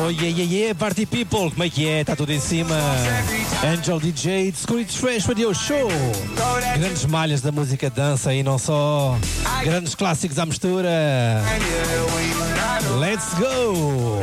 Oh yeah, yeah, yeah, party people, como é que é? Está tudo em cima. Angel DJ, Security Fresh Radio Show. Grandes malhas da música dança e não só. Grandes clássicos à mistura. Let's go!